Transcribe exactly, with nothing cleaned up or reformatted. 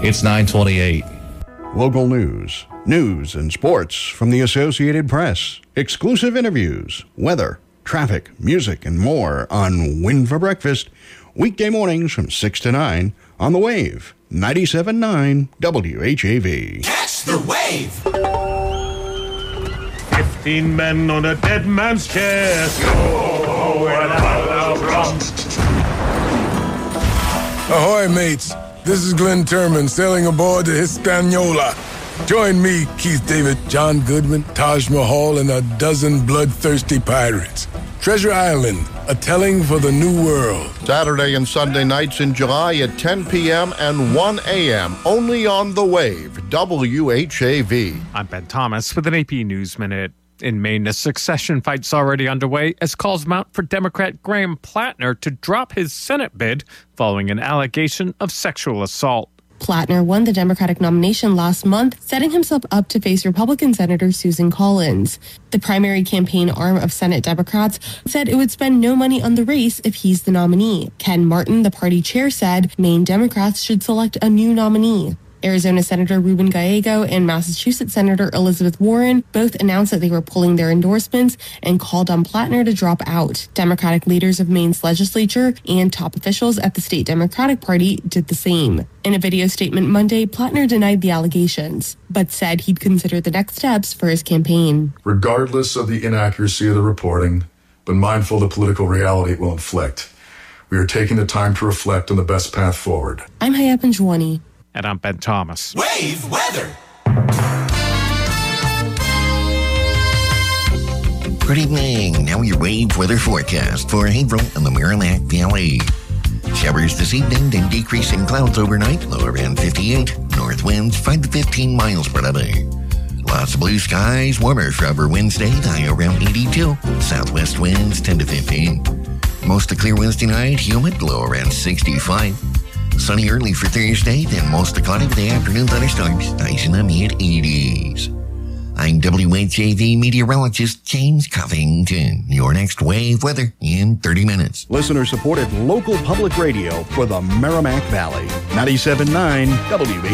It's nine twenty-eight. Local news, news and sports from the Associated Press, exclusive interviews, weather, traffic, music, and more on Win for Breakfast, weekday mornings from six to nine on The Wave, ninety-seven point nine W H A V. Catch the Wave! Fifteen men on a dead man's chest. Oh, and out Ahoy, mates. This is Glenn Turman sailing aboard the Hispaniola. Join me, Keith David, John Goodman, Taj Mahal, and a dozen bloodthirsty pirates. Treasure Island, a telling for the new world. Saturday and Sunday nights in July at ten p.m. and one a.m. only on The Wave, W H A V. I'm Ben Thomas with an A P News Minute. In Maine, a succession fight's already underway as calls mount for Democrat Graham Plattner to drop his Senate bid following an allegation of sexual assault. Plattner won the Democratic nomination last month, setting himself up to face Republican Senator Susan Collins. The primary campaign arm of Senate Democrats said it would spend no money on the race if he's the nominee. Ken Martin, the party chair, said Maine Democrats should select a new nominee. Arizona Senator Ruben Gallego and Massachusetts Senator Elizabeth Warren both announced that they were pulling their endorsements and called on Plattner to drop out. Democratic leaders of Maine's legislature and top officials at the state Democratic Party did the same. In a video statement Monday, Plattner denied the allegations, but said he'd consider the next steps for his campaign. Regardless of the inaccuracy of the reporting, but mindful of the political reality it will inflict, we are taking the time to reflect on the best path forward. I'm Hayat Benjwani. And I'm Ben Thomas. Wave weather. Good evening. Now your wave weather forecast for Haverhill and the Merrimack Valley. Showers this evening, then decreasing clouds overnight, low around fifty-eight. North winds five to fifteen miles per hour. Lots of blue skies, warmer for over Wednesday, high around eighty-two. Southwest winds ten to fifteen. Mostly clear Wednesday night, humid, low around sixty-five. Sunny early for Thursday, then mostly cloudy with the afternoon thunderstorms, highs in the mid-eighties. I'm W H A V meteorologist James Covington. Your next wave weather in thirty minutes. Listener-supported local public radio for the Merrimack Valley, ninety-seven point nine W H A V.